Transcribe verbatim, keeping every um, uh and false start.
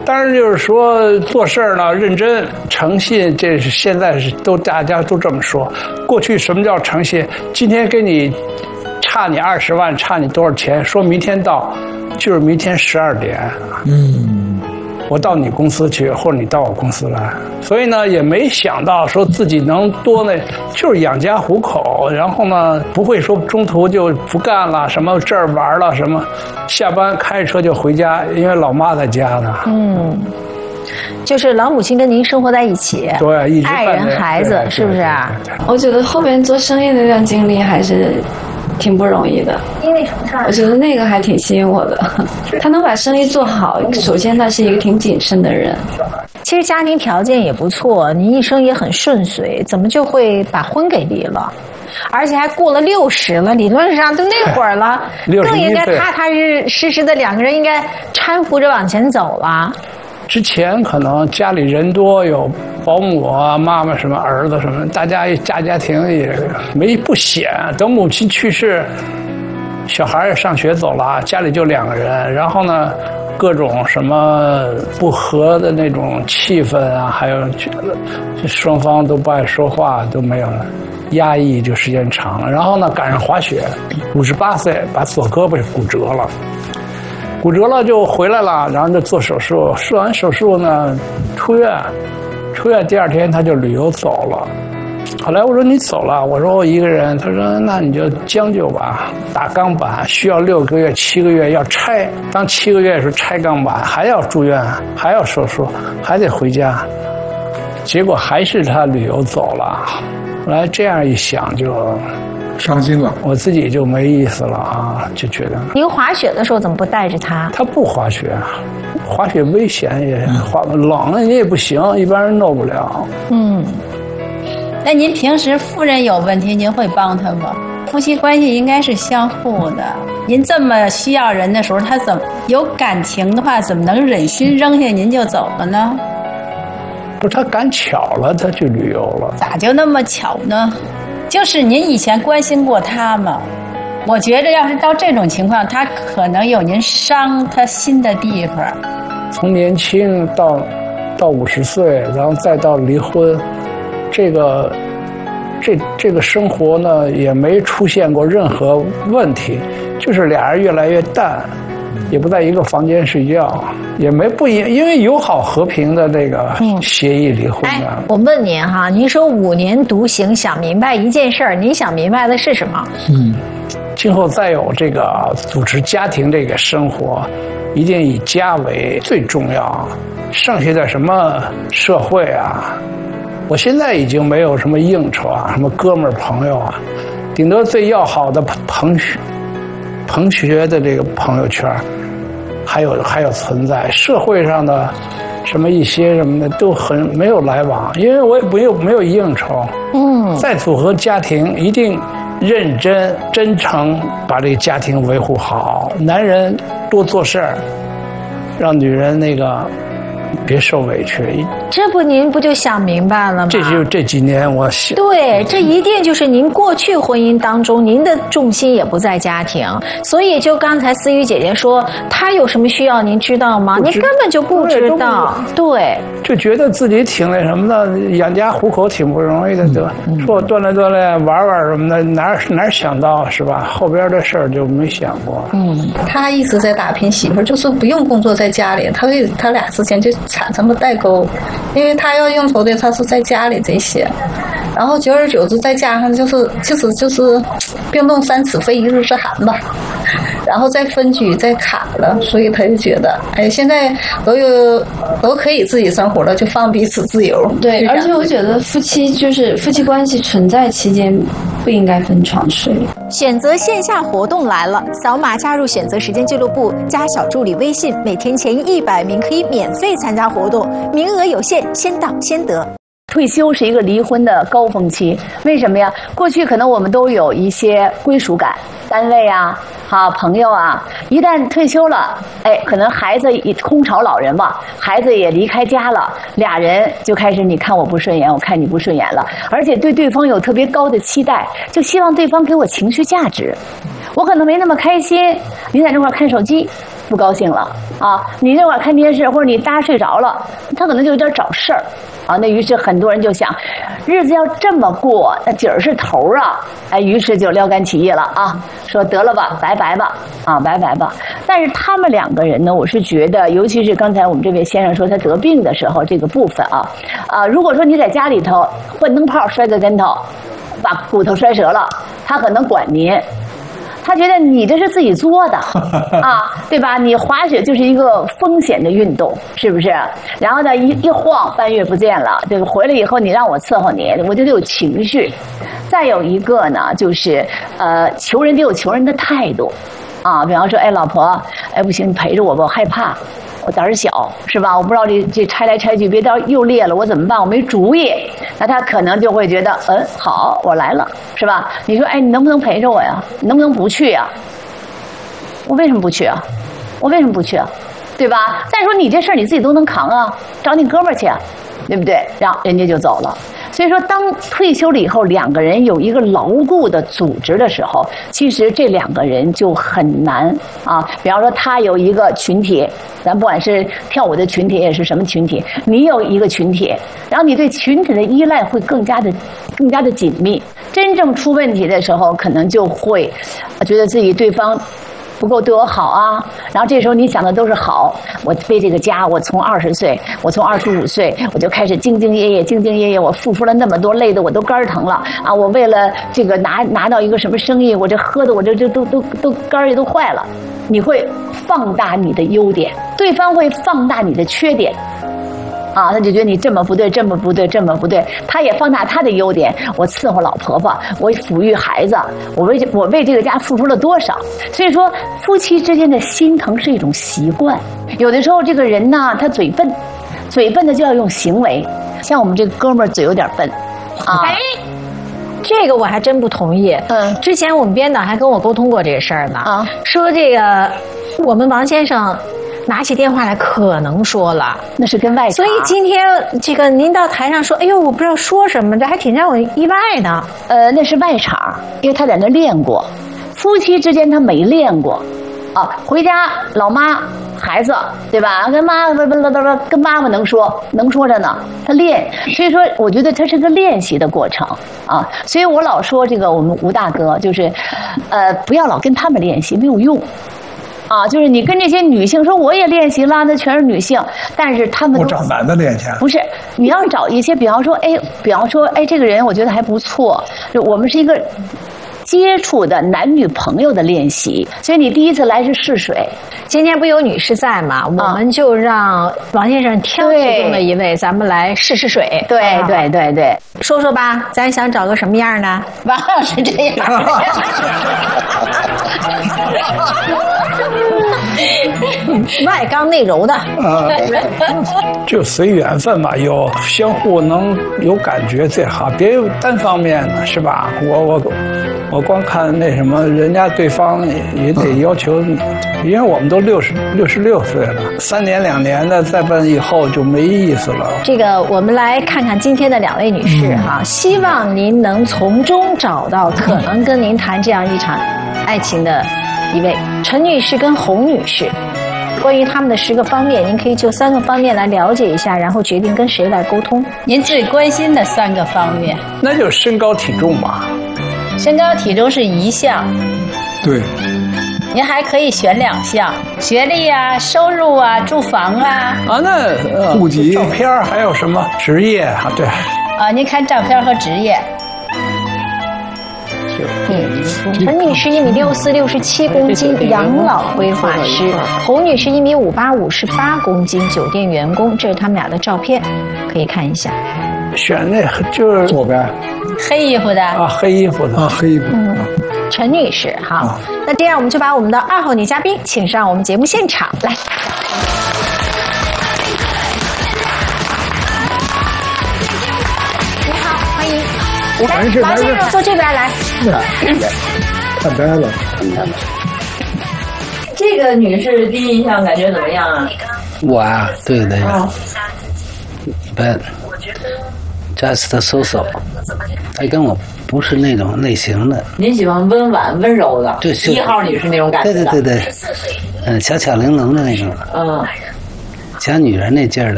当然就是说做事儿呢认真诚信，这是现在是都大家都这么说。过去什么叫诚信？今天给你差你二十万，差你多少钱？说明天到，就是明天十二点。嗯，我到你公司去，或者你到我公司来。所以呢，也没想到说自己能多那，就是养家糊口。然后呢，不会说中途就不干了，什么这儿玩了，什么下班开车就回家，因为老妈在家呢。 嗯。就是老母亲跟您生活在一起， 对，一直爱人孩子，是不是啊？ 我觉得后边做生意的那段经历还是挺不容易的。 因为什么事儿？ 我觉得那个还挺吸引我的。他能把生意做好，首先他是一个挺谨慎的人。 其实家庭条件也不错，您一生也很顺遂，怎么就会把婚给离了？而且还过了六十了，理论上都那会儿了，更应该踏踏实实的两个人应该搀扶着往前走了。 之前可能家里人多，有保姆啊、妈妈什么、儿子什么，大家家家庭也没不闲。等母亲去世，小孩也上学走了，家里就两个人。然后呢，各种什么不和的那种气氛啊，还有双方都不爱说话，都没有了，压抑就时间长了。然后呢，赶上滑雪，五十八岁把左胳膊骨折了。骨折了就回来了，然后就做手术，做完手术呢，出院，出院第二天他就旅游走了。后来我说你走了，我说我一个人，他说那你就将就吧，打钢板需要六个月、七个月要拆，当七个月的时候拆钢板，还要住院，还要手术，还得回家，结果还是他旅游走了。后来这样一想就。 伤心了， 我自己就没意思了啊，就觉得。 您滑雪的时候怎么不带着他？ 他不滑雪，滑雪危险也滑冷了你也不行，一般人弄不了。 嗯，那您平时夫人有问题，您会帮他吗？夫妻关系应该是相互的。您这么需要人的时候，他怎么有感情的话，怎么能忍心扔下您就走了呢？ 不是他赶巧了，他去旅游了。 咋就那么巧呢？就是您以前关心过他吗？我觉着要是到这种情况，他可能有您伤他心的地方。 从年轻到到五十岁，然后再到离婚，这个这这个生活呢也没出现过任何问题，就是俩人越来越淡，也不在一个房间睡觉，也没不因因为友好和平的这个协议离婚的、 嗯哎。我问您哈，您说五年独行，想明白一件事儿，您想明白的是什么？ 嗯，今后再有这个组织家庭这个生活，一定以家为最重要，剩下的什么社会啊，我现在已经没有什么应酬啊，什么哥们儿朋友啊，顶多最要好的朋学朋学的这个朋友圈。还有还有存在社会上的什么一些什么的都很没有来往，因为我也没有没有应酬。嗯，再组合家庭一定认真真诚把这个家庭维护好，男人多做事儿，让女人那个别受委屈。 这不您不就想明白了吗？ 这就这几年我想， 对，这一定就是您过去婚姻当中，您的重心也不在家庭，所以就刚才思雨姐姐说，她有什么需要您知道吗？您根本就不知道，对， 就觉得自己挺那什么的，养家糊口挺不容易的，对吧？嗯、说我锻炼锻炼，玩玩什么的，哪哪想到是吧？后边的事儿就没想过。 嗯，他一直在打拼，媳妇就是不用工作，在家里，他对他俩之间就产生了代沟。因为他要应酬的他是在家里这些，然后久而久之再加上就是其实就是冰冻三尺非一日之寒吧，然后再分居再卡了，所以他就觉得哎，现在都有都可以自己生活了，就放彼此自由。 对，而且我觉得夫妻就是夫妻关系存在期间不应该分床睡。 选择线下活动来了，扫码加入选择时间俱乐部，加小助理微信，每天前一百名可以免费参加活动，名额有限，先到先得。 退休是一个离婚的高峰期，为什么呀？过去可能我们都有一些归属感，单位啊、好朋友啊，一旦退休了，哎，可能孩子也空巢老人嘛，孩子也离开家了，俩人就开始你看我不顺眼，我看你不顺眼了，而且对对方有特别高的期待，就希望对方给我情绪价值。我可能没那么开心，你在这块看手机， 不高兴了啊！你那会儿看电视，或者你大家睡着了，他可能就有点找事儿啊。那于是很多人就想，日子要这么过，那今儿是头啊！哎，于是就撩杆起义了啊，说得了吧，拜拜吧，啊，拜拜吧。但是他们两个人呢，我是觉得，尤其是刚才我们这位先生说他得病的时候这个部分啊，啊，如果说你在家里头换灯泡摔个跟头，把骨头摔折了，他可能管您。他觉得你这是自己作的啊，对吧？你滑雪就是一个风险的运动，是不是？然后呢，一一晃半月不见了，这个回来以后你让我伺候你，我就得有情绪。再有一个呢，就是呃，求人得有求人的态度啊。比方说，哎，老婆，哎，不行，你陪着我吧，我害怕。我胆儿小，是吧？我不知道这这拆来拆去，别到又裂了，我怎么办？我没主意。那他可能就会觉得，嗯，好，我来了，是吧？你说，哎，你能不能陪着我呀？你能不能不去呀？我为什么不去啊？我为什么不去啊？对吧？再说你这事儿你自己都能扛啊，找你哥们儿去，对不对？让人家就走了。所以说，当退休了以后，两个人有一个牢固的组织的时候，其实这两个人就很难啊。比方说，他有一个群体，咱不管是跳舞的群体，也是什么群体，你有一个群体，然后你对群体的依赖会更加的、更加的紧密。真正出问题的时候，可能就会觉得自己对方不够对我好啊，然后这时候你想的都是好，我为这个家，我从二十岁，我从二十五岁，我就开始兢兢业业，兢兢业业，我付出了那么多，累的我都肝疼了啊！我为了这个拿拿到一个什么生意，我这喝的我这这都都都肝也都坏了。你会放大你的优点，对方会放大你的缺点。啊，他就觉得你这么不对，这么不对，这么不对，他也放大他的优点。我伺候老婆婆，我抚育孩子，我为我为这个家付出了多少？所以说，夫妻之间的心疼是一种习惯。有的时候，这个人呢，他嘴笨，嘴笨的就要用行为。像我们这个哥们儿嘴有点笨，啊。 哎，这个我还真不同意。 嗯， 之前我们编导还跟我沟通过这个事儿呢。 啊， 说这个我们王先生拿起电话来可能说了， 那是跟外场。 所以今天这个您到台上说，哎呦，我不知道说什么，这还挺让我意外的。 呃，那是外场，因为他在那练过。夫妻之间他没练过，啊，回家老妈孩子对吧？跟妈不不不不跟妈妈能说能说着呢，他练。所以说，我觉得他是个练习的过程啊。所以我老说这个我们吴大哥就是，呃，不要老跟他们练习，没有用。啊，就是你跟这些女性说我也练习了，那全是女性，但是他们我找男的练去。 不是，你要找一些，比方说，哎，比方说，哎，这个人我觉得还不错，就我们是一个接触的男女朋友的练习，所以你第一次来是试水。 今天不有女士在嘛，我们就让王先生挑其中的一位，咱们来试试水。 对对对对， 说说吧，咱想找个什么样的？ 王老师这样。 外刚内柔的， 啊，就随缘分吧，有相互能有感觉最好，别有单方面的，是吧？我我我光看那什么，人家对方也得要求，因为我们都六十六十六岁了，三年两年的再奔以后就没意思了。 这个我们来看看今天的两位女士哈、嗯，希望您能从中找到可能跟您谈这样一场爱情的一位陈女士跟洪女士。关于他们的十个方面，您可以就三个方面来了解一下，然后决定跟谁来沟通。 您最关心的三个方面， 那就是身高体重吧。 身高体重是一项， 对。 您还可以选两项：学历啊、收入啊、住房啊。 啊，那呃，户籍、照片还有什么职业啊？对。 啊，您看照片和职业。 嗯，陈女士一米六四，六十七公斤，养老规划师；洪女士一米五八，五十八公斤，酒店员工。这是他们俩的照片，可以看一下。 选那就是左边， 黑衣服的啊，黑衣服的啊，黑衣服。 嗯，陈女士，好。啊、那这样我们就把我们的二号女嘉宾请上我们节目现场来。你好，欢迎。来，王先生坐这边来。 看呆了， 看呆了。这个女士第一印象感觉怎么样啊？ 我啊，对的呀，一般。 just so so， 他跟我不是那种类型的。 您喜欢温婉温柔的， 对， 一号女是那种感觉的， 对对对对，嗯，巧巧玲珑的那种， 嗯， 小女人那劲儿的。